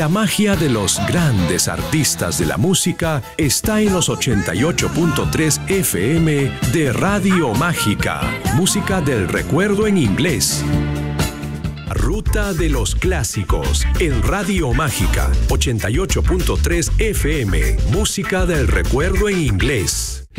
La magia de los grandes artistas de la música está en los 88.3 FM de Radio Mágica. Música del recuerdo en inglés. Ruta de los clásicos en Radio Mágica 88.3 FM. Música del recuerdo en inglés.